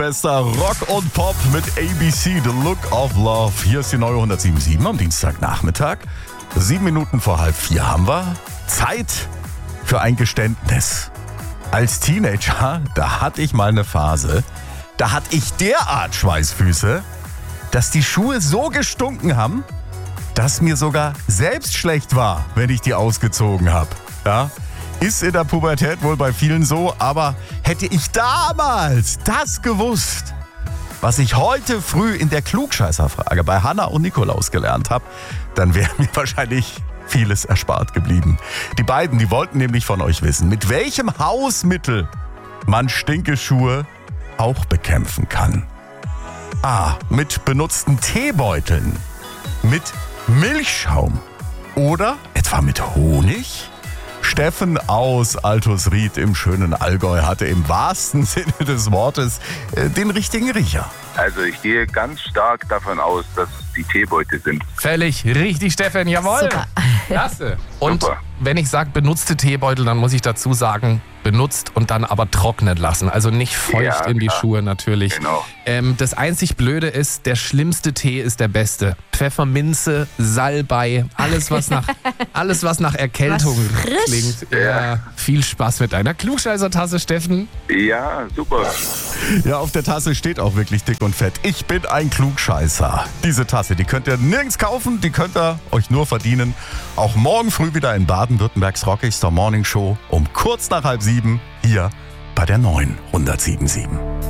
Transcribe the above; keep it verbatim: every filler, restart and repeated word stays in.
bester Rock und Pop mit A B C, The Look of Love. Hier ist die neue hundertsieben am Dienstagnachmittag. Sieben Minuten vor halb vier haben wir. Zeit für ein Geständnis. Als Teenager, da hatte ich mal eine Phase, da hatte ich derart Schweißfüße, dass die Schuhe so gestunken haben, dass mir sogar selbst schlecht war, wenn ich die ausgezogen habe. Ja? Ist in der Pubertät wohl bei vielen so, aber hätte ich damals das gewusst, was ich heute früh in der Klugscheißerfrage bei Hanna und Nikolaus gelernt habe, dann wäre mir wahrscheinlich vieles erspart geblieben. Die beiden, die wollten nämlich von euch wissen, mit welchem Hausmittel man Stinkeschuhe auch bekämpfen kann. A. Mit benutzten Teebeuteln, mit Milchschaum oder etwa mit Honig? Steffen aus Altusried im schönen Allgäu hatte im wahrsten Sinne des Wortes äh, den richtigen Riecher. Also ich gehe ganz stark davon aus, dass es die Teebeutel sind. Völlig richtig, Steffen, jawohl. Super. Klasse. Und Super. wenn ich sage benutzte Teebeutel, dann muss ich dazu sagen, benutzt und dann aber trocknen lassen. Also nicht feucht Ja, in die klar. Schuhe natürlich. Genau. Ähm, das einzig Blöde ist, der schlimmste Tee ist der beste. Pfefferminze, Salbei, alles was nach, alles, was nach Erkältung Was frisch. klingt. Ja. Viel Spaß mit deiner Klugscheißer-Tasse, Steffen. Ja, super. Ja, auf der Tasse steht auch wirklich dick und fett: Ich bin ein Klugscheißer. Diese Tasse, die könnt ihr nirgends kaufen, die könnt ihr euch nur verdienen. Auch morgen früh wieder in Baden-Württembergs rockigster Morning Show um kurz nach halb sieben hier bei der neuen hundertsieben.